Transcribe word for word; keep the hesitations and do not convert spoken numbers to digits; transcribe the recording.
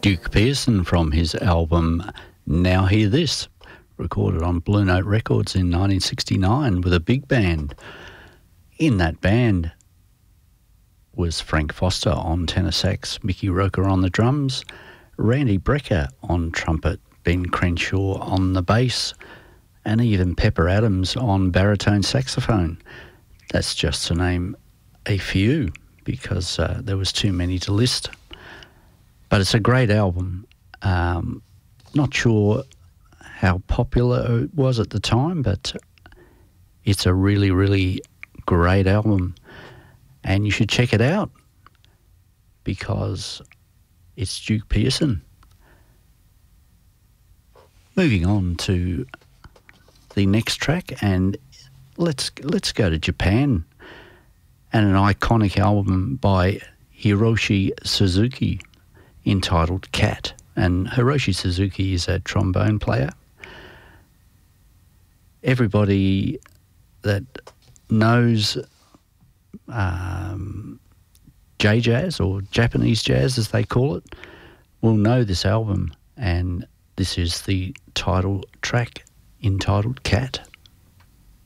Duke Pearson from his album Now Hear This, recorded on Blue Note Records in nineteen sixty-nine with a big band. In that band was Frank Foster on tenor sax, Mickey Roker on the drums, Randy Brecker on trumpet, Ben Crenshaw on the bass, and even Pepper Adams on baritone saxophone. That's just to name a few, because uh, there was too many to list. But it's a great album. Um, not sure how popular it was at the time, but it's a really, really great album. And you should check it out because it's Duke Pearson. Moving on to the next track, and let's let's go to Japan and an iconic album by Hiroshi Suzuki entitled Cat. And Hiroshi Suzuki is a trombone player. Everybody that knows um, J-Jazz, or Japanese jazz as they call it, will know this album, and this is the title track entitled Cat.